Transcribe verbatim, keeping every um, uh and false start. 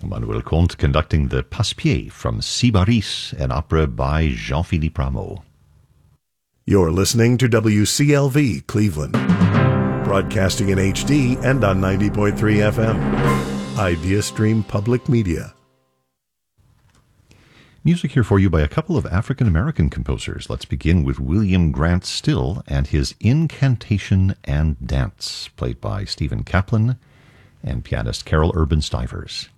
Manuel Comte conducting the Passepied from Sybaris, an opera by Jean-Philippe Rameau. You're listening to W C L V Cleveland, broadcasting in H D and on ninety point three F M. IdeaStream Public Media. Music here for you by a couple of African-American composers. Let's begin with William Grant Still and his Incantation and Dance, played by Stephen Kaplan and pianist Carol Urban Stivers.